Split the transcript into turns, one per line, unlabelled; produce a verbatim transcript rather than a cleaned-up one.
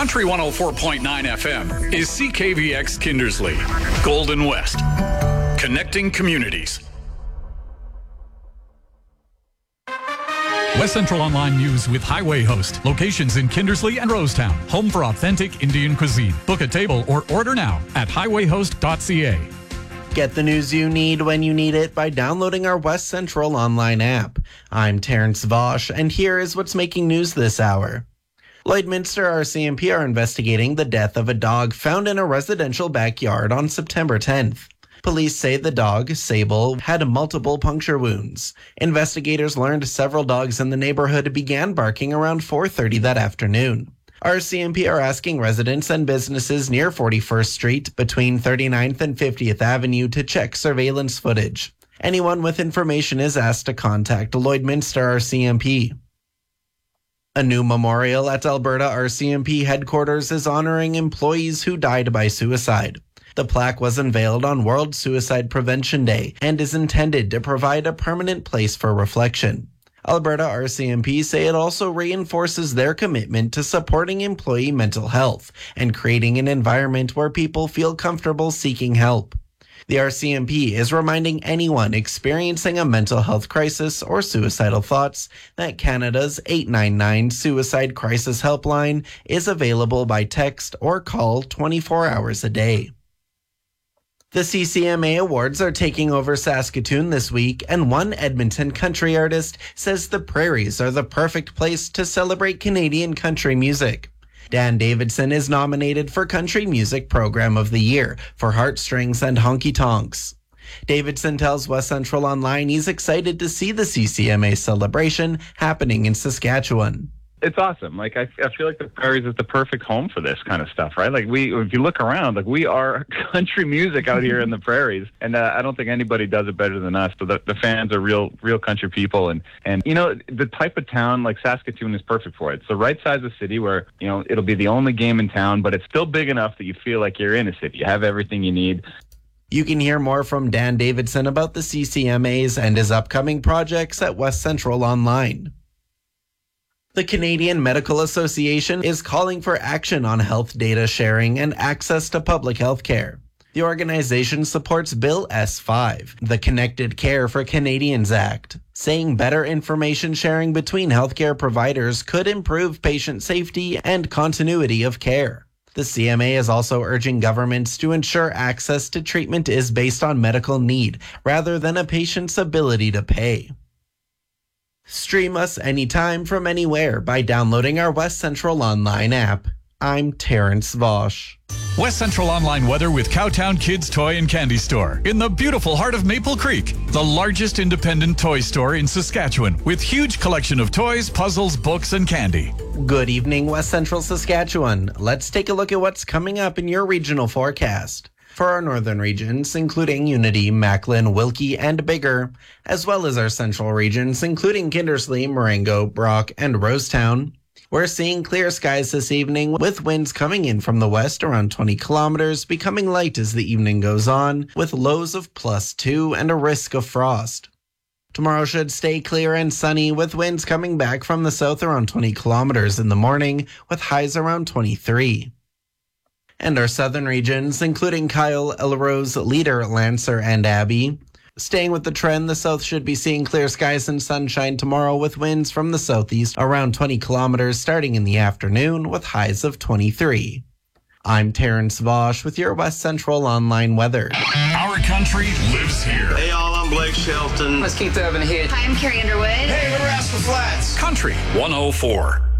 Country one oh four point nine F M is C K V X Kindersley, Golden West, connecting communities.
West Central Online News with Highway Host. Locations in Kindersley and Rosetown. Home for authentic Indian cuisine. Book a table or order now at highway host dot c a.
Get the news you need when you need it by downloading our West Central Online app. I'm Terrence Vosch, and here is what's making news this hour. Lloydminster R C M P are investigating the death of a dog found in a residential backyard on September tenth. Police say the dog, Sable, had multiple puncture wounds. Investigators learned several dogs in the neighborhood began barking around four thirty that afternoon. R C M P are asking residents and businesses near forty-first Street between thirty-ninth and fiftieth Avenue to check surveillance footage. Anyone with information is asked to contact Lloydminster R C M P. A new memorial at Alberta R C M P headquarters is honoring employees who died by suicide. The plaque was unveiled on World Suicide Prevention Day and is intended to provide a permanent place for reflection. Alberta R C M P say it also reinforces their commitment to supporting employee mental health and creating an environment where people feel comfortable seeking help. The R C M P is reminding anyone experiencing a mental health crisis or suicidal thoughts that Canada's eight nine nine Suicide Crisis Helpline is available by text or call twenty-four hours a day. The C C M A Awards are taking over Saskatoon this week, and one Edmonton country artist says the prairies are the perfect place to celebrate Canadian country music. Dan Davidson is nominated for Country Music Program of the Year for Heartstrings and Honky Tonks. Davidson tells West Central Online he's excited to see the C C M A celebration happening in Saskatchewan.
It's awesome. Like, I, I feel like the prairies is the perfect home for this kind of stuff, right? Like, we, if you look around, like, we are country music out here in the prairies, and uh, I don't think anybody does it better than us. So the, the fans are real, real country people, and, and, you know, the type of town, like Saskatoon is perfect for it. It's the right size of city where, you know, it'll be the only game in town, but it's still big enough that you feel like you're in a city. You have everything you need.
You can hear more from Dan Davidson about the C C M As and his upcoming projects at West Central Online. The Canadian Medical Association is calling for action on health data sharing and access to public health care. The organization supports Bill S five, the Connected Care for Canadians Act, saying better information sharing between healthcare providers could improve patient safety and continuity of care. The C M A is also urging governments to ensure access to treatment is based on medical need rather than a patient's ability to pay. Stream us anytime from anywhere by downloading our West Central Online app. I'm Terrence Vosch.
West Central Online weather with Cowtown Kids Toy and Candy Store in the beautiful heart of Maple Creek, the largest independent toy store in Saskatchewan with huge collection of toys, puzzles, books, and candy.
Good evening, West Central Saskatchewan. Let's take a look at what's coming up in your regional forecast. For our northern regions, including Unity, Macklin, Wilkie, and Bigger, as well as our central regions, including Kindersley, Marengo, Brock, and Rosetown, we're seeing clear skies this evening with winds coming in from the west around twenty kilometers, becoming light as the evening goes on, with lows of plus two and a risk of frost. Tomorrow should stay clear and sunny, with winds coming back from the south around twenty kilometers in the morning, with highs around twenty-three. And our southern regions, including Kyle, Elrose, Leader, Lancer, and Abbey. Staying with the trend, the south should be seeing clear skies and sunshine tomorrow with winds from the southeast around twenty kilometers starting in the afternoon with highs of twenty-three. I'm Terrence Vosch with your West Central Online weather.
Our country lives here.
Hey y'all, I'm Blake Shelton.
Let's keep the oven here.
Hi, I'm Carrie Underwood.
Hey, we're Rascal Flats.
Country one oh four.